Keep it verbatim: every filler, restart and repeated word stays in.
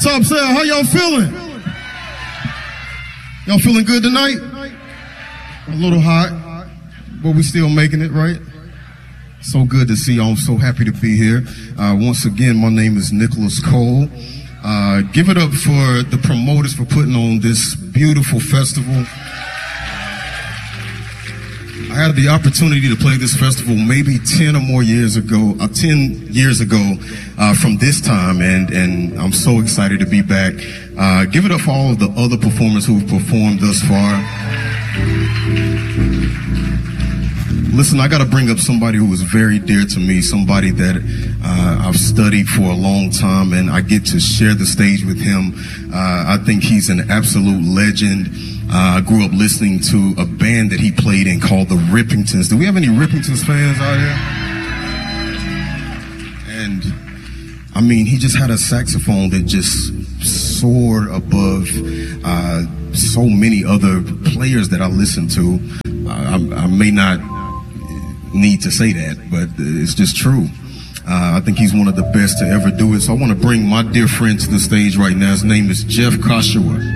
Top Cell, how y'all feeling? Y'all feeling good tonight? A little hot, but we still making it, right? So good to see y'all. I'm so happy to be here. Uh, once again, my name is Nicholas Cole. Uh, give it up for the promoters for putting on this beautiful festival. I had the opportunity to play this festival maybe ten or more years ago, uh, ten years ago uh, from this time, and, and I'm so excited to be back. Uh, give it up for all of the other performers who've performed thus far. Listen, I got to bring up somebody who was very dear to me, somebody that uh, I've studied for a long time, and I get to share the stage with him. Uh, I think he's an absolute legend. Uh, I grew up listening to a band that he played in called the Rippingtons. Do we have any Rippingtons fans out here? And, I mean, he just had a saxophone that just soared above uh, so many other players that I listened to. Uh, I, I may not need to say that, but it's just true. Uh, I think he's one of the best to ever do it. So I want to bring my dear friend to the stage right now. His name is Jeff Koshiwa.